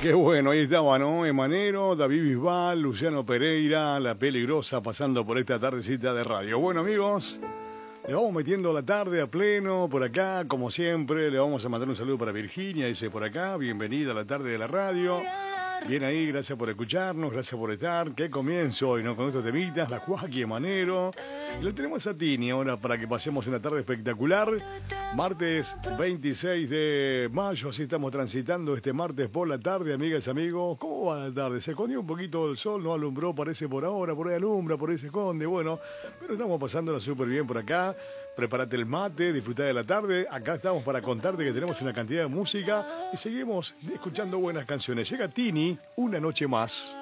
Qué bueno, ahí estaba, ¿no? Emanero, David Bisbal, Luciano Pereira, La Peligrosa, pasando por esta tardecita de radio. Bueno, amigos, le vamos metiendo la tarde a pleno por acá, como siempre. Le vamos a mandar un saludo para Virginia, dice por acá. Bienvenida a la tarde de la radio. Bien ahí, gracias por escucharnos, gracias por estar. Qué comienzo hoy, ¿no? Con estos temitas, la Joaquín Emanero. Y lo tenemos a Tini ahora para que pasemos una tarde espectacular. Martes 26 de mayo, así estamos transitando este martes por la tarde, amigas y amigos. ¿Cómo va la tarde? Se escondió un poquito el sol, no alumbró, parece por ahora, por ahí alumbra, por ahí se esconde. Bueno, pero estamos pasándola súper bien por acá. Prepárate el mate, disfruta de la tarde. Acá estamos para contarte que tenemos una cantidad de música y seguimos escuchando buenas canciones. Llega Tini, Una Noche Más.